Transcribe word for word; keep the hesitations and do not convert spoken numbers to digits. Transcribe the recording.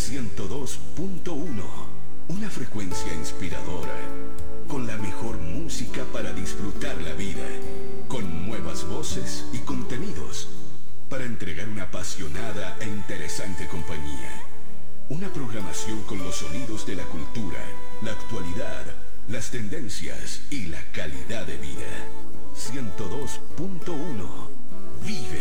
ciento dos punto uno, una frecuencia inspiradora, con la mejor música para disfrutar la vida, con nuevas voces y contenidos, para entregar una apasionada e interesante compañía. Una programación con los sonidos de la cultura, la actualidad, las tendencias y la calidad de vida. ciento dos punto uno. Vive